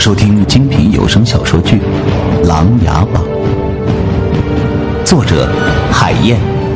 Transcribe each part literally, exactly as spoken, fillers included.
收听精品有声小说剧《琅琊榜》，作者海燕，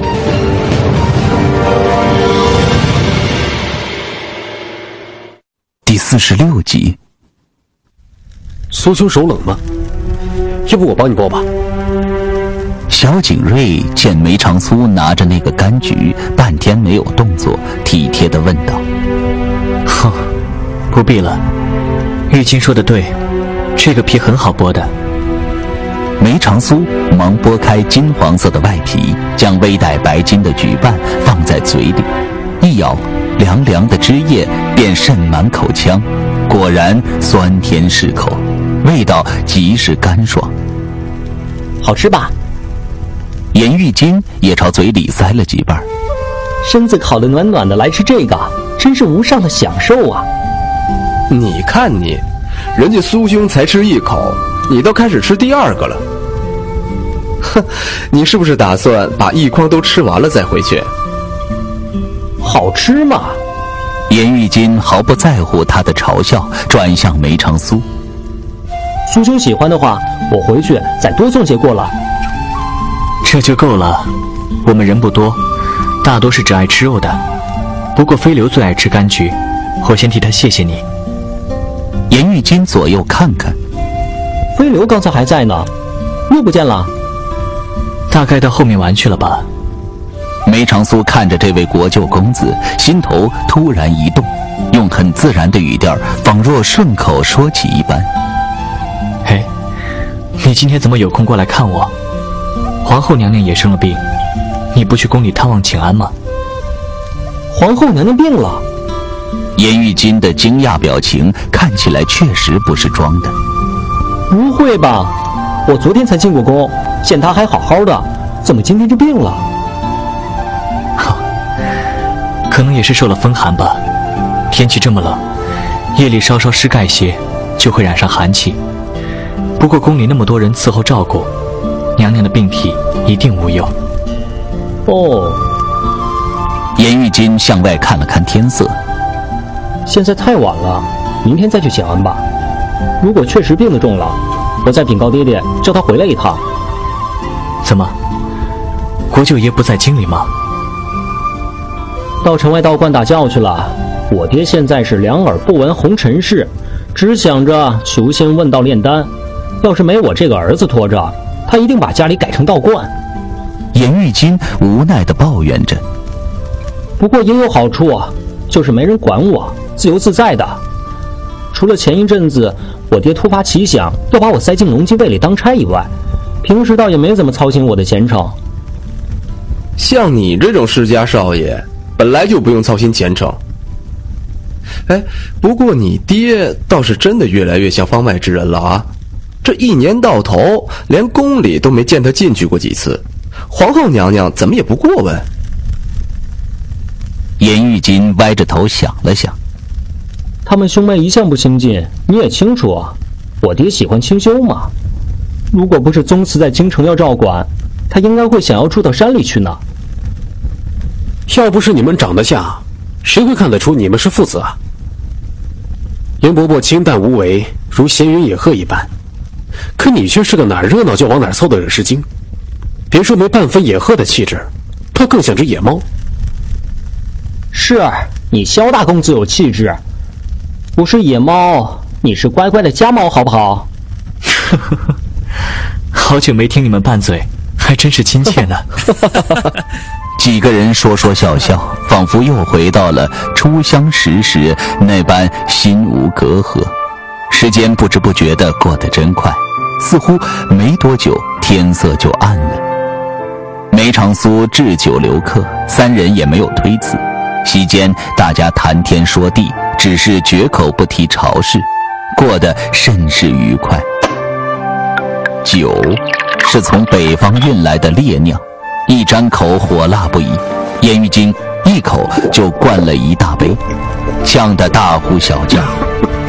第四十六集。 苏兄手冷吗？要不我帮你拨吧。 萧景睿见梅长苏拿着那个柑橘半天没有动作，体贴地问道： 哼，不必了，玉清说的对，这个皮很好剥的。 梅长苏忙剥开金黄色的外皮，将微带白金的橘瓣放在嘴里，一咬，凉凉的汁液便渗满口腔，果然酸甜适口，味道极是干爽。 好吃吧？ 颜玉京也朝嘴里塞了几瓣。 身子烤得暖暖的，来吃这个真是无上的享受啊。 你看你，人家苏兄才吃一口，你都开始吃第二个了。哼，你是不是打算把一筐都吃完了再回去？ 好吃吗？ 颜玉京毫不在乎他的嘲笑，转向梅长苏。 苏兄喜欢的话，我回去再多送些过来。 这就够了，我们人不多，大多是只爱吃肉的。不过飞流最爱吃柑橘，我先替他谢谢你。 颜玉京左右看看， 飞流刚才还在呢，又不见了。 大概到后面玩去了吧。 梅长苏看着这位国舅公子，心头突然一动，用很自然的语调，仿若顺口说起一般： 嘿，你今天怎么有空过来看我？皇后娘娘也生了病，你不去宫里探望请安吗？ 皇后娘娘病了？ 颜玉京的惊讶表情看起来确实不是装的。 不会吧，我昨天才进过宫，见她还好好的，怎么今天就病了？ 可能也是受了风寒吧，天气这么冷，夜里稍稍湿盖些就会染上寒气。不过宫里那么多人伺候照顾，娘娘的病体一定无忧。 哦。 颜玉京向外看了看天色， 现在太晚了，明天再去请安吧。如果确实病得重了，我再禀告爹爹，叫他回来一趟。 怎么，国舅爷不在京里吗？ 到城外道观打教去了。我爹现在是两耳不闻红尘事，只想着求仙问道炼丹。要是没我这个儿子拖着，他一定把家里改成道观。 颜玉京无奈地抱怨着。 不过也有好处，就是没人管我，自由自在的。除了前一阵子我爹突发奇想要把我塞进龙金卫里当差以外，平时倒也没怎么操心我的前程。 像你这种世家少爷，本来就不用操心前程。哎，不过你爹倒是真的越来越像方外之人了啊！这一年到头，连宫里都没见他进去过几次，皇后娘娘怎么也不过问？ 颜玉京歪着头想了想， 他们兄妹一向不亲近，你也清楚啊。我爹喜欢清修嘛，如果不是宗祠在京城要照管，他应该会想要住到山里去呢。 要不是你们长得像，谁会看得出你们是父子啊？严伯伯清淡无为，如闲云野鹤一般，可你却是个哪儿热闹就往哪儿凑的惹事精。别说没半分野鹤的气质，他更像只野猫。 是你萧大公子有气质，我是野猫，你是乖乖的家猫，好不好？ 好久没听你们拌嘴，还真是亲切呢。 几个人说说笑笑，仿佛又回到了初相识时那般心无隔阂。时间不知不觉地过得真快，似乎没多久天色就暗了。梅长苏置酒留客，三人也没有推辞。席间大家谈天说地，只是绝口不提朝事，过得甚是愉快。酒是从北方运来的烈酿，一沾口火辣不已，颜玉京一口就灌了一大杯，呛得大呼小叫。